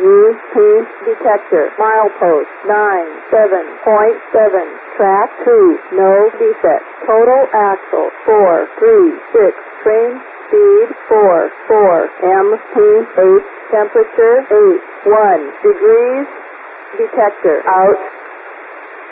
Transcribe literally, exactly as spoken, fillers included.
U P detector. Milepost nine seven point seven. Track two. No defect. Total axle four three six. Train speed four four. M P H temperature eight one degrees. Detector out.